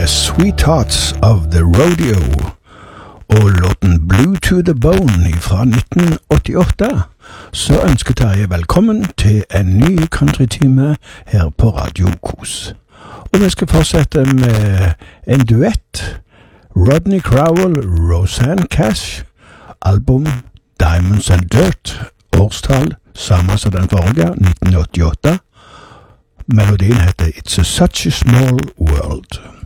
Sweethearts of the Rodeo og låten Blue to the Bone fra 1988, så ønsker Terje velkommen til en ny countrytime her på Radio Kos. Og vi skal fortsette med en duett. Rodney Crowell, Rosanne Cash, album Diamonds and Dirt, årstall, samme som den forrige, 1988. Melodien heter It's a Such a Small World.